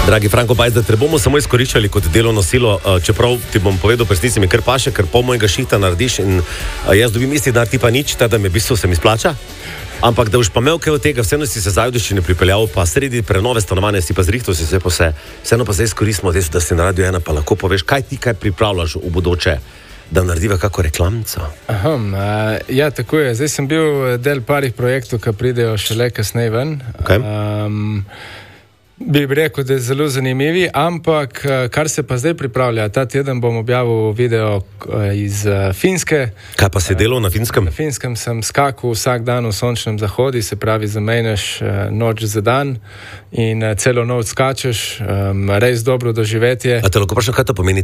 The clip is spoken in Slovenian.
Dragi Franko Bajs, da te bomo samo izkoriščali kot delovno silo, čeprav ti bom povedal, presnici mi kar paše, ker pol mojega šihta narediš in jaz dobim isti denar, ti pa nič, da mi v bistvu se mi splača. Ampak da boš pa imel kaj od tega, vseeno si se zajudiščine pripeljal, pa sredi prenove stanovanja si pa zrihtal si vse, vseeno pa zdaj izkoristimo, da si na Radio 1, pa lahko poveš, kaj pripravljaš v bodoče, da narediva kako reklamco. Ja, tako je. Zdaj sem bil del parih projektov, ki pridejo šele kasneje ven. Okay. Bi rekel, da je zelo zanimivi, ampak kar se pa zdaj pripravlja, ta teden bom objavil video iz Finske. Kaj pa si delal na Finskem? Na Finskem sem skakal vsak dan v sončnem zahodi, se pravi zamejneš noč za dan in celo noč skačeš, res dobro doživetje. A te lahko vprašam, kaj to pomeni